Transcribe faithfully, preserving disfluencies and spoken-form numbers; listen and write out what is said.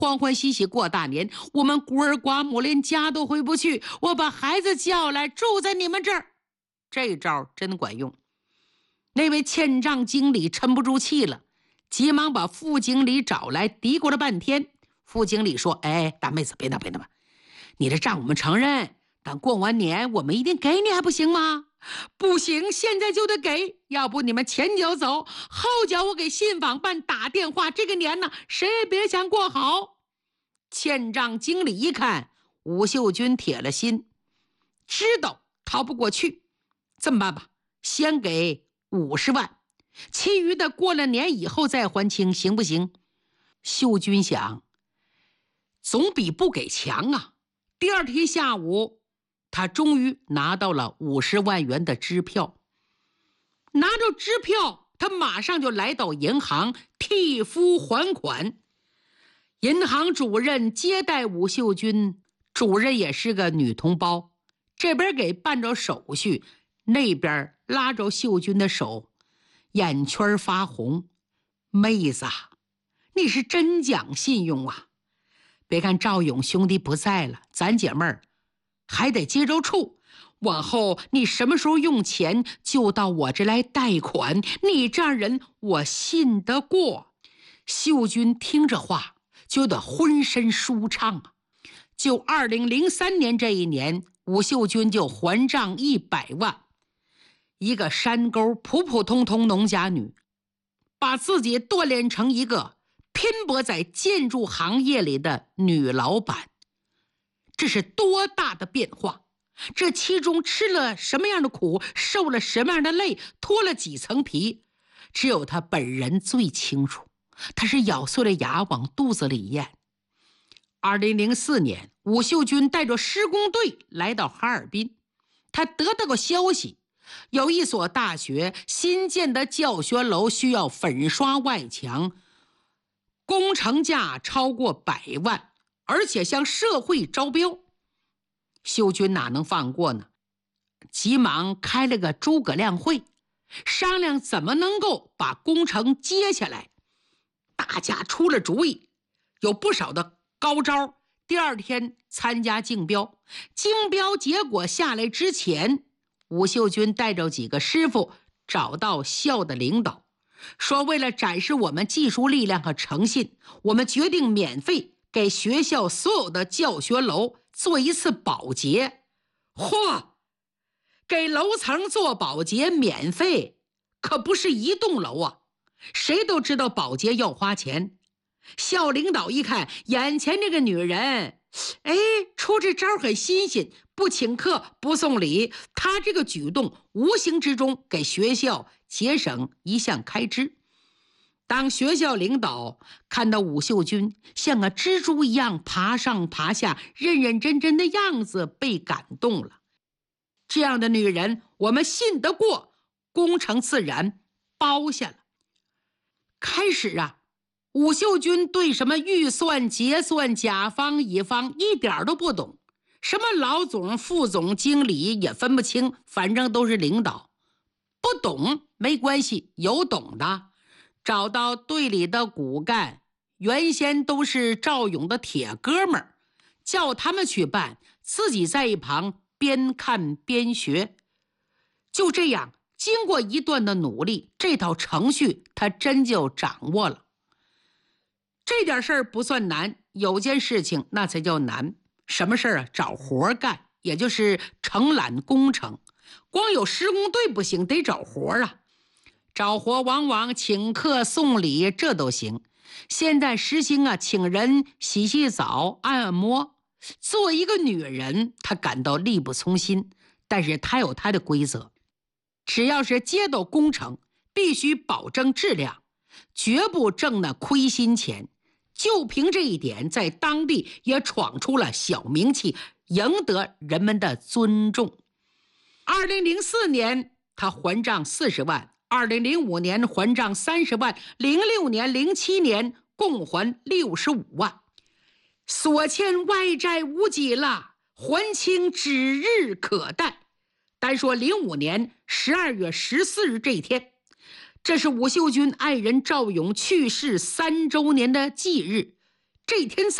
欢欢喜喜过大年，我们孤儿寡母连家都回不去，我把孩子叫来住在你们这儿。这招真管用。那位欠账经理沉不住气了，急忙把副经理找来，嘀咕了半天。副经理说：哎，大妹子，别闹别闹，你的账我们承认，但过完年我们一定给你还不行吗？不行，现在就得给，要不你们前脚走，后脚我给信访办打电话，这个年呢，谁也别想过好。欠账经理一看武秀军铁了心，知道逃不过去，这么办吧，先给五十万，其余的过了年以后再还清，行不行？秀军想，总比不给强啊。第二天下午，他终于拿到了五十万元的支票。拿着支票，他马上就来到银行替夫还款。银行主任接待武秀军，主任也是个女同胞，这边给办着手续，那边拉着秀军的手，眼圈发红。妹子，你是真讲信用啊！别看赵勇兄弟不在了，咱姐妹儿还得接着处。往后你什么时候用钱，就到我这来贷款。你这样人，我信得过。秀军听着话，觉得浑身舒畅啊。就二零零三年这一年，武秀军就还账一百万。一个山沟普普通通农家女，把自己锻炼成一个拼搏在建筑行业里的女老板，这是多大的变化！这其中吃了什么样的苦，受了什么样的累，脱了几层皮，只有她本人最清楚。她是咬碎了牙往肚子里咽。二零零四年，武秀军带着施工队来到哈尔滨，他得到个消息，有一所大学新建的教学楼需要粉刷外墙，工程价超过百万，而且向社会招标。秀军哪能放过呢？急忙开了个诸葛亮会，商量怎么能够把工程接下来。大家出了主意，有不少的高招。第二天参加竞标，竞标结果下来之前，武秀军带着几个师傅找到校的领导，说为了展示我们技术力量和诚信，我们决定免费给学校所有的教学楼做一次保洁。嚯，给楼层做保洁免费，可不是一栋楼啊！谁都知道保洁要花钱。校领导一看眼前这个女人，哎，出这招很新鲜，不请客不送礼，他这个举动无形之中给学校节省一项开支。当学校领导看到武秀军像个蜘蛛一样爬上爬下，认认真真的样子，被感动了。这样的女人我们信得过，工程自然包下了。开始啊，武秀军对什么预算、结算、甲方、乙方一点都不懂，什么老总、副总、经理也分不清，反正都是领导。不懂没关系，有懂的。找到队里的骨干，原先都是赵勇的铁哥们儿，叫他们去办，自己在一旁边看边学。就这样，经过一段的努力，这套程序他真就掌握了。这点事儿不算难，有件事情那才叫难。什么事儿啊？找活干，也就是承揽工程。光有施工队不行，得找活啊。找活往往请客送礼，这都行。现在实行啊，请人洗洗澡、按按摩。作为一个女人，她感到力不从心，但是她有她的规则。只要是接到工程，必须保证质量，绝不挣那亏心钱。就凭这一点，在当地也闯出了小名气，赢得人们的尊重。二零零四年，他还账四十万。二零零五年还账三十万，零六年、零七年共还六十五万，所欠外债无几了，还清指日可待。单说零五年十二月十四日这一天，这是武秀军爱人赵勇去世三周年的忌日。 这天